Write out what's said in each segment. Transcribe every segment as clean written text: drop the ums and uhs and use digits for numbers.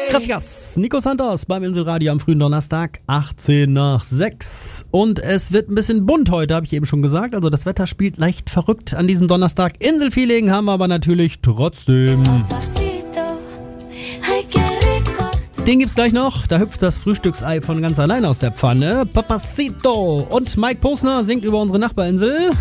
Gracias. Nico Santos beim Inselradio am frühen Donnerstag, 18 nach 6. Und es wird ein bisschen bunt heute, habe ich eben schon gesagt. Also das Wetter spielt leicht verrückt an diesem Donnerstag. Inselfeeling haben wir aber natürlich trotzdem. Den gibt's gleich noch. Da hüpft das Frühstücksei von ganz allein aus der Pfanne. Papacito. Und Mike Posner singt über unsere Nachbarinsel.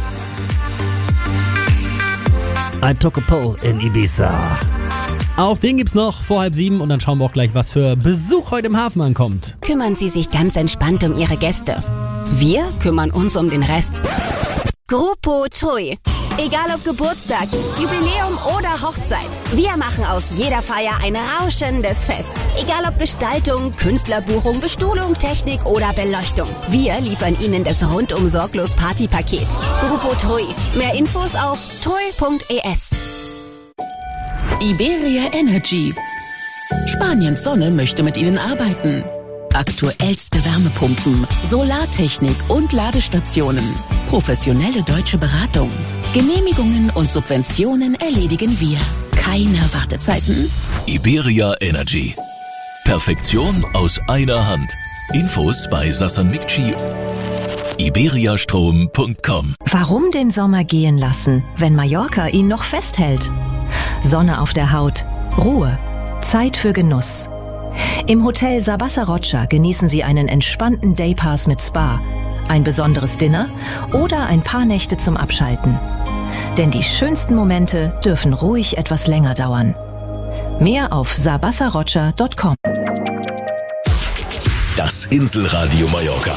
I took a poll in Ibiza. Auch den gibt's noch vor 6:30 und dann schauen wir auch gleich, was für Besuch heute im Hafen ankommt. Kümmern Sie sich ganz entspannt um Ihre Gäste. Wir kümmern uns um den Rest. Grupo Tui. Egal ob Geburtstag, Jubiläum oder Hochzeit. Wir machen aus jeder Feier ein rauschendes Fest. Egal ob Gestaltung, Künstlerbuchung, Bestuhlung, Technik oder Beleuchtung. Wir liefern Ihnen das rundum sorglos Partypaket. Grupo Tui. Mehr Infos auf tui.es. Iberia Energy. Spaniens Sonne möchte mit Ihnen arbeiten. Aktuellste Wärmepumpen, Solartechnik und Ladestationen. Professionelle deutsche Beratung. Genehmigungen und Subventionen erledigen wir. Keine Wartezeiten. Iberia Energy. Perfektion aus einer Hand. Infos bei Sassan Mikci. iberiastrom.com. Warum den Sommer gehen lassen, wenn Mallorca ihn noch festhält? Sonne auf der Haut, Ruhe, Zeit für Genuss. Im Hotel Sabasa Rocha genießen Sie einen entspannten Daypass mit Spa, ein besonderes Dinner oder ein paar Nächte zum Abschalten. Denn die schönsten Momente dürfen ruhig etwas länger dauern. Mehr auf sabasarocha.com. Das Inselradio Mallorca.